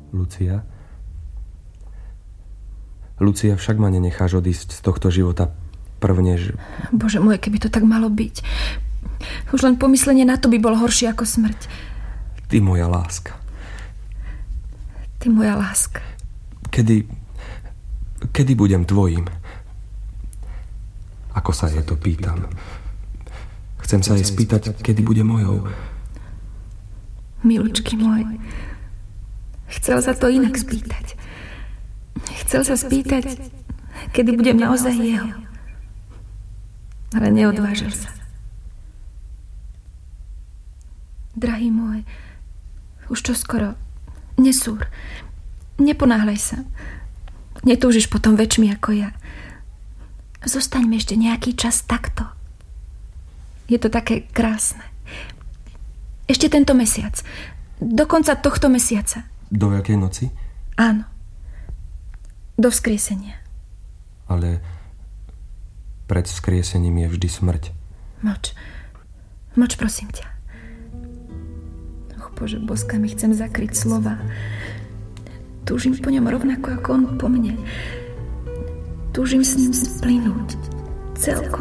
Lucia? Lucia, však ma nenecháš odísť z tohto života prvnež... Bože môj, keby to tak malo byť. Už len pomyslenie na to by bolo horšie ako smrť. Ty moja láska. Ty moja láska. Kedy budem tvojím? Ako sa jej to pýtam. Chcem sa jej spýtať, kedy bude mojou. Milučky môj, chcel sa to inak spýtať. Chcel sa spýtať, kedy budem naozaj jeho. Ale neodvážil sa. Drahý môj, už čoskoro, nesúr, neponáhľaj sa. Netúžiš potom väčšmi ako ja. Zostaňme ešte nejaký čas takto. Je to také krásne. Ešte tento mesiac. Do konca tohto mesiaca. Do Veľkej noci? Áno. Do vzkriesenia. Ale pred vzkriesením je vždy smrť. Mlč. Mlč, prosím ťa. Bože, boskami chcem zakryť slova. Túžim po ňom rovnako ako on po mne. Túžim s ním splynúť. Celkom